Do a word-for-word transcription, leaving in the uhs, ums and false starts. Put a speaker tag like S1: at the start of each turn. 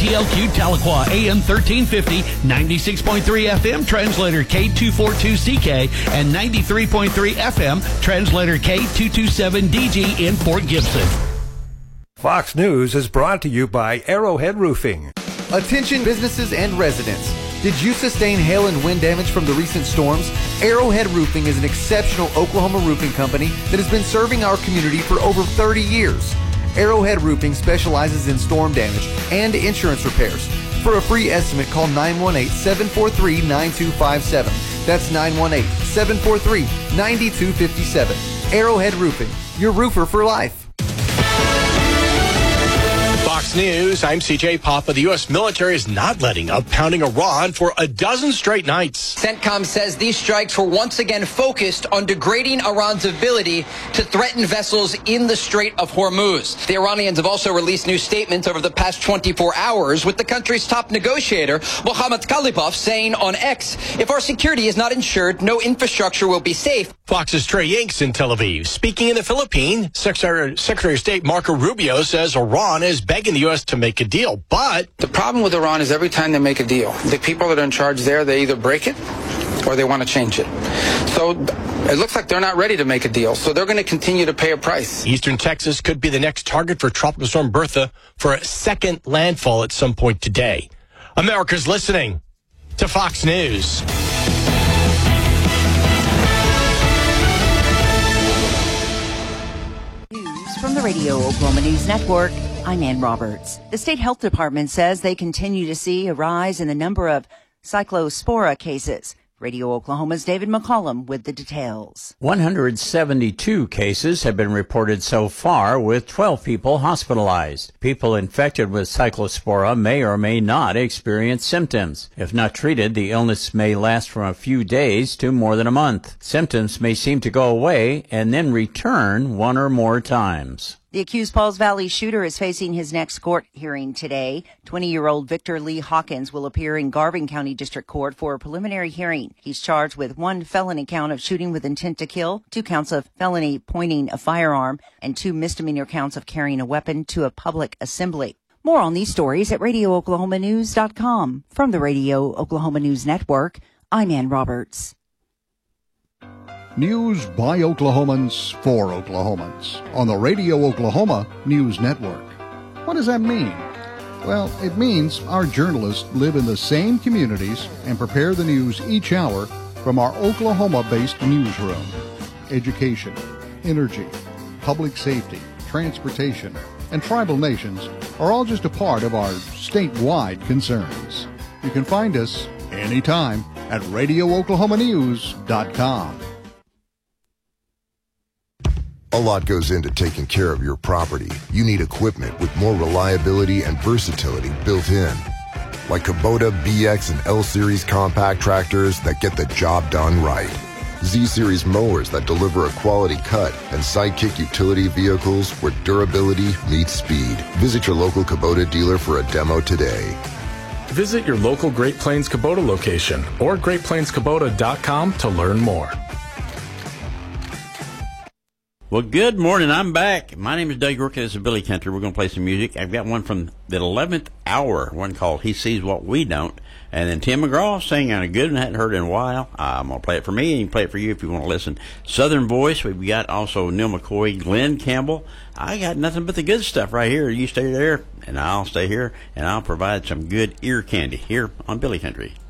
S1: T L Q Tahlequah, A M thirteen fifty, ninety-six point three F M, translator K two forty-two C K, and ninety-three point three F M, translator K two twenty-seven D G in Fort Gibson.
S2: Fox News is brought to you by Arrowhead Roofing.
S3: Attention businesses and residents. Did you sustain hail and wind damage from the recent storms? Arrowhead Roofing is an exceptional Oklahoma roofing company that has been serving our community for over thirty years. Arrowhead Roofing specializes in storm damage and insurance repairs. For a free estimate, call nine one eight, seven four three, nine two five seven. That's nine one eight, seven four three, nine two five seven. Arrowhead Roofing, your roofer for life.
S4: Fox News, I'm C J Papa. The U S military is not letting up, pounding Iran for a dozen straight nights.
S5: CENTCOM says these strikes were once again focused on degrading Iran's ability to threaten vessels in the Strait of Hormuz. The Iranians have also released new statements over the past twenty-four hours, with the country's top negotiator, Mohammad Khalibaf, saying on X, if our security is not ensured, no infrastructure will be safe.
S4: Fox's Trey Yanks in Tel Aviv. Speaking in the Philippines, Secretary, Secretary of State Marco Rubio says Iran is begging the U S to make a deal, but
S6: the problem with Iran is every time they make a deal, the people that are in charge there, they either break it or they want to change it. So it looks like they're not ready to make a deal, so they're going to continue to pay a price.
S4: Eastern Texas could be the next target for Tropical Storm Bertha for a second landfall at some point today. America's listening to Fox News.
S7: News from the Radio Oklahoma News Network. I'm Ann Roberts. The state health department says they continue to see a rise in the number of cyclospora cases. Radio Oklahoma's David McCollum with the details.
S8: one hundred seventy-two cases have been reported so far, with twelve people hospitalized. People infected with cyclospora may or may not experience symptoms. If not treated, the illness may last from a few days to more than a month. Symptoms may seem to go away and then return one or more times.
S7: The accused Pauls Valley shooter is facing his next court hearing today. twenty-year-old Victor Lee Hawkins will appear in Garvin County District Court for a preliminary hearing. He's charged with one felony count of shooting with intent to kill, two counts of felony pointing a firearm, and two misdemeanor counts of carrying a weapon to a public assembly. More on these stories at radio oklahoma news dot com. From the Radio Oklahoma News Network, I'm Ann Roberts.
S9: News by Oklahomans for Oklahomans on the Radio Oklahoma News Network. What does that mean? Well, it means our journalists live in the same communities and prepare the news each hour from our Oklahoma-based newsroom. Education, energy, public safety, transportation, and tribal nations are all just a part of our statewide concerns. You can find us anytime at radio oklahoma news dot com.
S10: A lot goes into taking care of your property. You need equipment with more reliability and versatility built in. Like Kubota B X and L-Series compact tractors that get the job done right. Z-Series mowers that deliver a quality cut, and Sidekick utility vehicles where durability meets speed. Visit your local Kubota dealer for a demo today.
S11: Visit your local Great Plains Kubota location or great plains kubota dot com to learn more.
S12: Well, good morning. I'm back. My name is Doug York. This is Billy Country. We're going to play some music. I've got one from the eleventh hour, one called He Sees What We Don't. And then Tim McGraw singing on a good one I hadn't heard in a while. I'm going to play it for me, and you can play it for you if you want to listen. Southern Voice. We've got also Neil McCoy, Glenn Campbell. I got nothing but the good stuff right here. You stay there, and I'll stay here, and I'll provide some good ear candy here on Billy Country.